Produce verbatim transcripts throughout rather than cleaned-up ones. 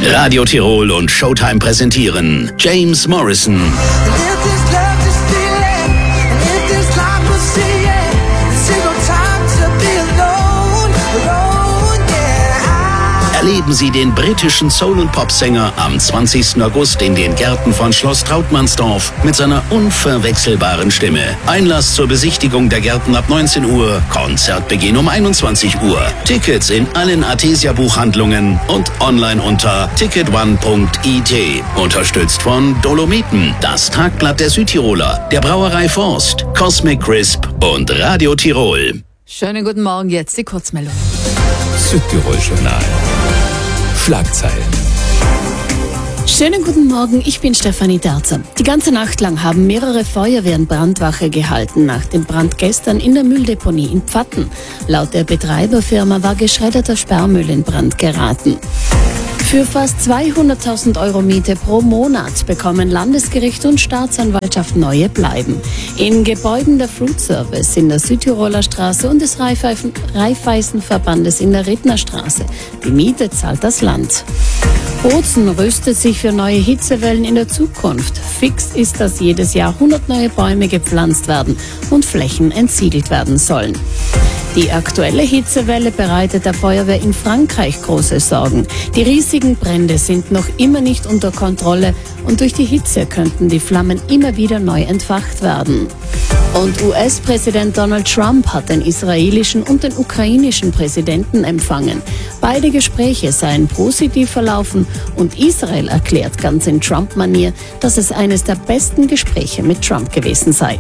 Radio Tirol und Showtime präsentieren James Morrison. Erleben Sie den britischen Soul- und Popsänger am zwanzigsten August in den Gärten von Schloss Trautmannsdorf mit seiner unverwechselbaren Stimme. Einlass zur Besichtigung der Gärten ab neunzehn Uhr, Konzertbeginn um einundzwanzig Uhr. Tickets in allen Artesia-Buchhandlungen und online unter ticket one punkt i t. Unterstützt von Dolomiten, das Tagblatt der Südtiroler, der Brauerei Forst, Cosmic Crisp und Radio Tirol. Schönen guten Morgen, jetzt die Kurzmeldung. Südtirol-Journal. Schlagzeilen. Schönen guten Morgen, ich bin Stefanie Derzer. Die ganze Nacht lang haben mehrere Feuerwehren Brandwache gehalten nach dem Brand gestern in der Mülldeponie in Pfatten. Laut der Betreiberfirma war geschredderter Sperrmüll in Brand geraten. Für fast zweihunderttausend Euro Miete pro Monat bekommen Landesgericht und Staatsanwaltschaft neue Bleiben. In Gebäuden der Fruit Service in der Südtiroler Straße und des Raiffeisen- Raiffeisenverbandes in der Rittnerstraße. Die Miete zahlt das Land. Bozen rüstet sich für neue Hitzewellen in der Zukunft. Fix ist, dass jedes Jahr hundert neue Bäume gepflanzt werden und Flächen entsiegelt werden sollen. Die aktuelle Hitzewelle bereitet der Feuerwehr in Frankreich große Sorgen. Die riesigen Brände sind noch immer nicht unter Kontrolle und durch die Hitze könnten die Flammen immer wieder neu entfacht werden. Und U S-Präsident Donald Trump hat den israelischen und den ukrainischen Präsidenten empfangen. Beide Gespräche seien positiv verlaufen und Israel erklärt ganz in Trump-Manier, dass es eines der besten Gespräche mit Trump gewesen sei.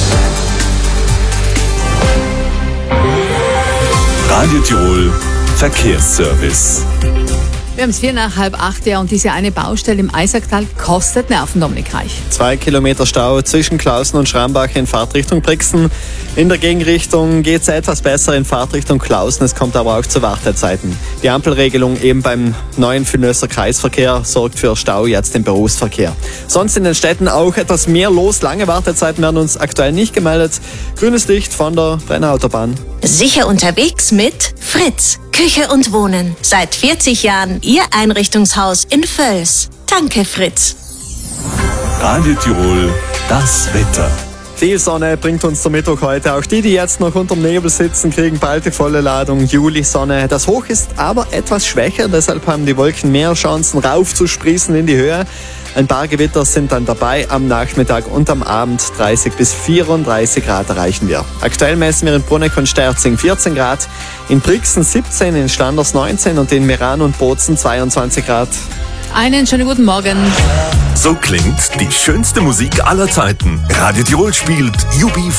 Radio Tirol Verkehrsservice. Wir haben es vier nach halb acht, ja, und diese eine Baustelle im Eisacktal kostet Nerven, Dominik Reich. Zwei Kilometer Stau zwischen Klausen und Schrambach in Fahrtrichtung Brixen. In der Gegenrichtung geht es etwas besser in Fahrtrichtung Klausen. Es kommt aber auch zu Wartezeiten. Die Ampelregelung eben beim neuen Fünöser Kreisverkehr sorgt für Stau jetzt im Berufsverkehr. Sonst in den Städten auch etwas mehr los. Lange Wartezeiten werden uns aktuell nicht gemeldet. Grünes Licht von der Brennerautobahn. Sicher unterwegs mit Fritz. Küche und Wohnen. Seit vierzig Jahren Ihr Einrichtungshaus in Völs. Danke, Fritz. Radio Tirol, das Wetter. Viel Sonne bringt uns zum Mittwoch heute. Auch die, die jetzt noch unterm Nebel sitzen, kriegen bald die volle Ladung Juli-Sonne. Das Hoch ist aber etwas schwächer, deshalb haben die Wolken mehr Chancen rauf zu sprießen in die Höhe. Ein paar Gewitter sind dann dabei am Nachmittag und am Abend. dreißig bis vierunddreißig Grad erreichen wir. Aktuell messen wir in Bruneck und Sterzing vierzehn Grad, in Brixen siebzehn, in Standers neunzehn und in Meran und Bozen zweiundzwanzig Grad. Einen schönen guten Morgen. So klingt die schönste Musik aller Zeiten. Radio Tirol spielt U B